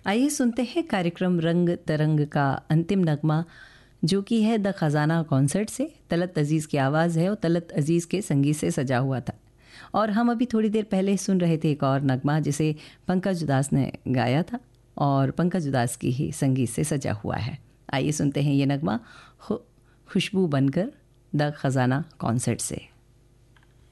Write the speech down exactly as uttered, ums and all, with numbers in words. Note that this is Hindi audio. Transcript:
आइए सुनते हैं कार्यक्रम रंग तरंग का अंतिम नगमा, जो कि है द खजाना कॉन्सर्ट से। तलत अजीज़ की आवाज़ है और तलत अजीज़ के संगीत से सजा हुआ था। और हम अभी थोड़ी देर पहले सुन रहे थे एक और नगमा जिसे पंकज उदास ने गाया था और पंकज उदास की ही संगीत से सजा हुआ है। आइए सुनते हैं ये नगमा खुशबू बनकर द खजाना कॉन्सर्ट से।